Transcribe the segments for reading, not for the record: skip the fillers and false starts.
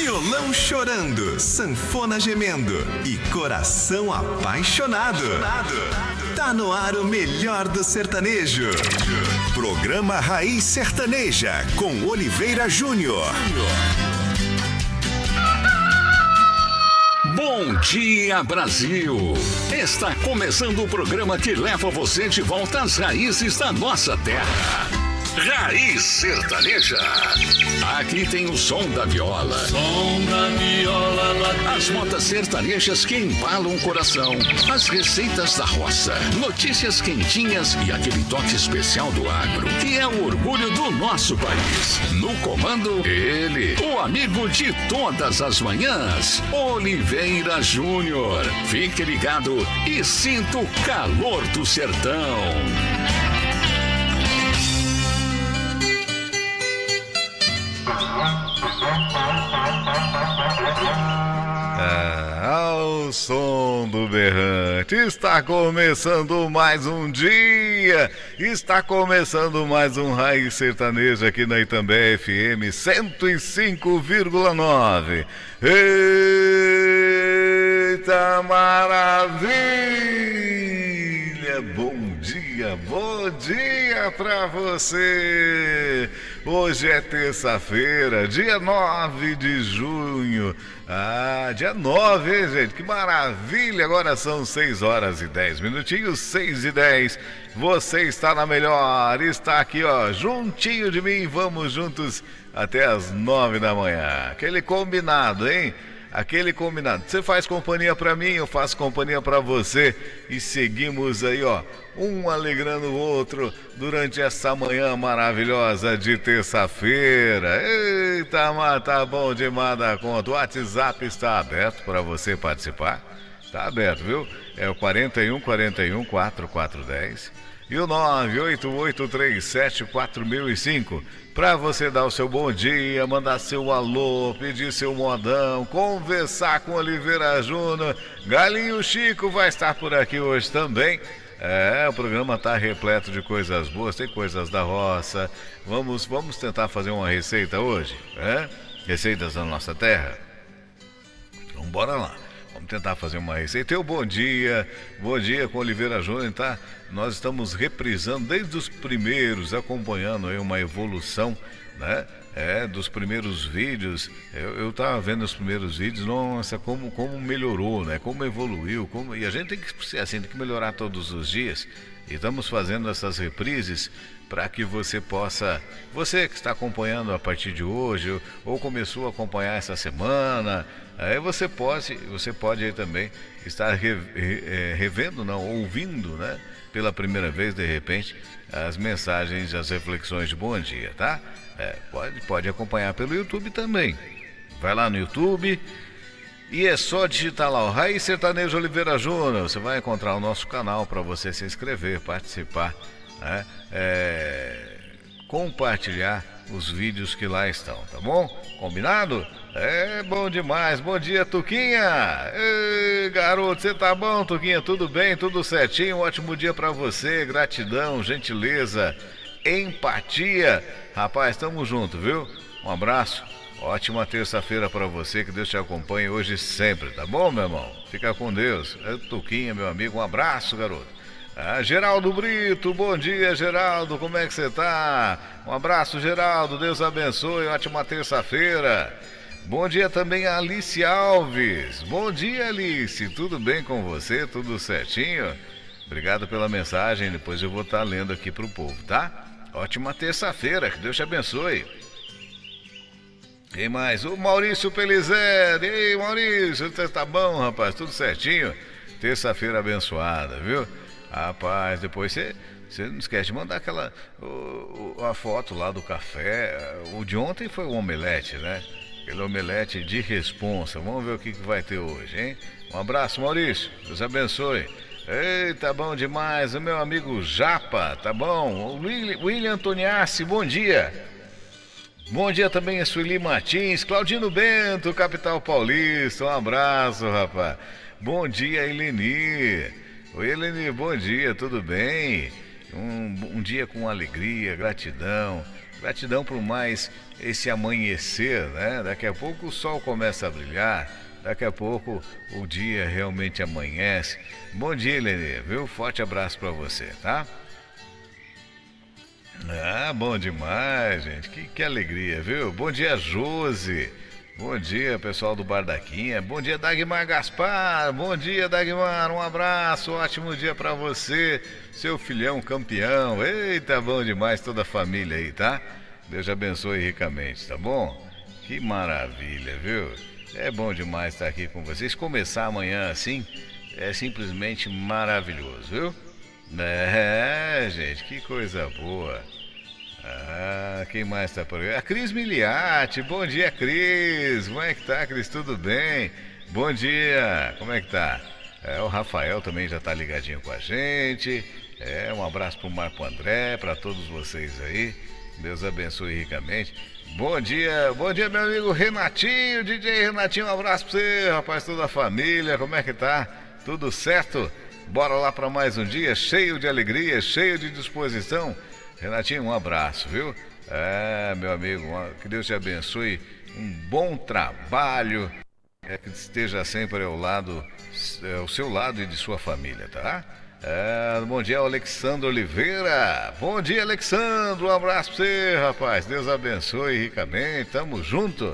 Violão chorando, sanfona gemendo e coração apaixonado. Tá no ar o melhor do sertanejo. Programa Raiz Sertaneja com Oliveira Júnior. Bom dia, Brasil! Está começando o programa que leva você de volta às raízes da nossa terra. Raiz Sertaneja. Aqui tem o som da viola. As modas sertanejas que embalam o coração. As receitas da roça. Notícias quentinhas e aquele toque especial do agro, que é o orgulho do nosso país. No comando, ele, o amigo de todas as manhãs, Oliveira Júnior. Fique ligado e sinta o calor do sertão. Ao som do berrante, está começando mais um dia, está começando mais um Raiz Sertaneja aqui na Itambé FM 105,9. Eita maravilha! Bom dia pra você! Hoje é terça-feira, dia 9 de junho. Dia 9, hein, gente? Que maravilha! Agora são 6 horas e 10 minutinhos, 6 e 10. Você está na melhor, está aqui, ó, juntinho de mim. Vamos juntos até as 9 da manhã. Aquele combinado, hein? Aquele combinado. Você faz companhia pra mim, eu faço companhia pra você. E seguimos aí, ó, um alegrando o outro durante essa manhã maravilhosa de terça-feira. Eita, mas tá bom demais da conta. O WhatsApp está aberto para você participar. Está aberto, viu? É o 41 41 4410 e o 98837 4005. Para você dar o seu bom dia, mandar seu alô, pedir seu modão, conversar com Oliveira Júnior. Galinho Chico vai estar por aqui hoje também. O programa está repleto de coisas boas, tem coisas da roça. Vamos tentar fazer uma receita hoje, receitas da nossa terra. Então bora lá. Vamos tentar fazer uma receita. Bom dia com Oliveira Júnior, tá? Nós estamos reprisando desde os primeiros, acompanhando aí uma evolução, né? Dos primeiros vídeos. Eu tava vendo os primeiros vídeos, nossa, como melhorou, né? Como evoluiu, e a gente tem que ser assim, tem que melhorar todos os dias. E estamos fazendo essas reprises para que você possa, você que está acompanhando a partir de hoje ou começou a acompanhar essa semana, aí você pode aí também estar revendo, não, ouvindo, né, pela primeira vez de repente as mensagens, as reflexões de bom dia, tá? Pode acompanhar pelo YouTube também. Vai lá no YouTube e é só digitar lá o Raiz Sertanejo Oliveira Júnior. Você vai encontrar o nosso canal para você se inscrever, participar, né? Compartilhar os vídeos que lá estão, tá bom? Combinado? Bom demais. Bom dia, Tuquinha. Garoto, você tá bom, Tuquinha? Tudo bem? Tudo certinho? Um ótimo dia para você. Gratidão, gentileza, empatia. Rapaz, tamo junto, viu? Um abraço. Ótima terça-feira para você, que Deus te acompanhe hoje e sempre, tá bom, meu irmão? Fica com Deus. Tuquinha, meu amigo, um abraço, garoto. Geraldo Brito, bom dia, Geraldo, como é que você tá? Um abraço, Geraldo, Deus abençoe, ótima terça-feira. Bom dia também a Alice Alves. Bom dia, Alice, tudo bem com você? Tudo certinho? Obrigado pela mensagem, depois eu vou estar lendo aqui pro povo, tá? Ótima terça-feira, que Deus te abençoe. Quem mais? O Maurício Pelizeri. Ei, Maurício, você tá bom, rapaz? Tudo certinho? Terça-feira abençoada, viu? Rapaz, depois você não esquece de mandar a foto lá do café. O de ontem foi o omelete, né? Aquele omelete de responsa. Vamos ver o que vai ter hoje, hein? Um abraço, Maurício. Deus abençoe. Ei, tá bom demais. O meu amigo Japa, tá bom? O William Antoniassi, bom dia. Bom dia também a Sueli Martins, Claudino Bento, capital paulista, um abraço, rapaz. Bom dia, Eleni. Oi, Eleni, bom dia, tudo bem? Um dia com alegria, gratidão, Gratidão por mais esse amanhecer, né? Daqui a pouco o sol começa a brilhar, daqui a pouco o dia realmente amanhece. Bom dia, Helene, viu? Forte abraço para você, tá? Ah, bom demais, gente. Que alegria, viu? Bom dia, Josi. Bom dia, pessoal do Bardaquinha. Bom dia, Dagmar Gaspar. Bom dia, Dagmar. Um abraço, ótimo dia pra você. Seu filhão campeão. Eita, bom demais, toda a família aí, tá? Deus abençoe ricamente, tá bom? Que maravilha, viu? É bom demais estar aqui com vocês. Começar amanhã assim é simplesmente maravilhoso, viu? É, gente, que coisa boa. Ah, quem mais tá por aí? A Cris Miliati. Bom dia, Cris. Como é que tá, Cris? Tudo bem? Bom dia. Como é que tá? O Rafael também já tá ligadinho com a gente. Um abraço pro Marco André, para todos vocês aí. Deus abençoe ricamente. Bom dia, meu amigo Renatinho, DJ Renatinho, um abraço pra você, rapaz, toda a família. Como é que tá? Tudo certo? Bora lá para mais um dia cheio de alegria, cheio de disposição. Renatinho, um abraço, viu? Meu amigo, que Deus te abençoe, um bom trabalho, que esteja sempre ao seu lado e de sua família, tá? Bom dia, Alexandre Oliveira. Bom dia, Alexandre, um abraço pra você, rapaz, Deus abençoe ricamente, tamo junto.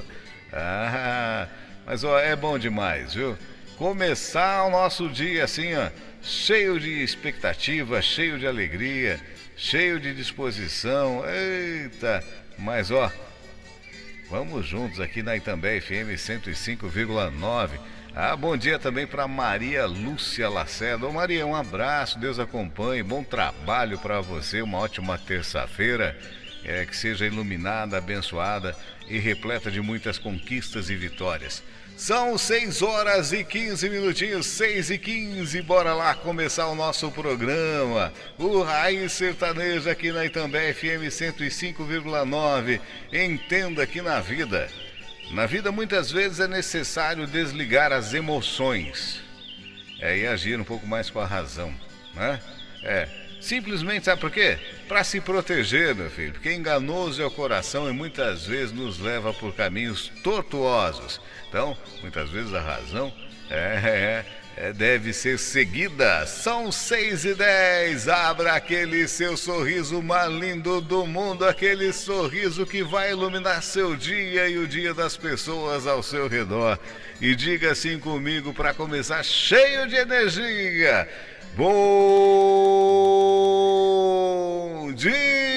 Mas ó, é bom demais, viu? Começar o nosso dia assim, ó, cheio de expectativa, cheio de alegria, cheio de disposição. Eita, mas ó, vamos juntos aqui na Itambé FM 105,9. Bom dia também para Maria Lúcia Lacerda. Ô Maria, um abraço, Deus acompanhe, bom trabalho para você, uma ótima terça-feira, que seja iluminada, abençoada e repleta de muitas conquistas e vitórias. São 6 horas e 15 minutinhos, 6h15, bora lá começar o nosso programa, o Raiz Sertanejo aqui na Itambé FM 105,9. Entenda que na vida muitas vezes é necessário desligar as emoções, e agir um pouco mais com a razão, né? Simplesmente, sabe por quê? Para se proteger, meu filho, porque enganoso é o coração e muitas vezes nos leva por caminhos tortuosos. Então, muitas vezes a razão deve ser seguida. São 6h10, abra aquele seu sorriso mais lindo do mundo, aquele sorriso que vai iluminar seu dia e o dia das pessoas ao seu redor. E diga assim comigo para começar cheio de energia. Bom dia!